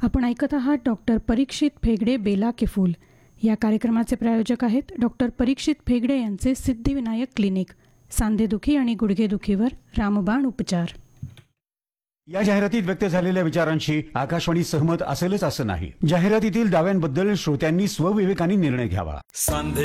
आपण ऐकत आहात डॉक्टर परीक्षित फेगडे बेला के फूल. या कार्यक्रमाचे प्रायोजक आहेत डॉक्टर परीक्षित फेगडे यांचे सिद्धिविनायक क्लिनिक, सांधेदुखी आणि गुडघेदुखीवर रामबाण उपचार. या जाहिरातीत व्यक्त झालेल्या विचारांशी आकाशवाणी सहमत असेलच असं नाही. जाहिरातीतील दाव्यांबद्दल श्रोत्यांनी स्वविवेकाने निर्णय घ्यावा.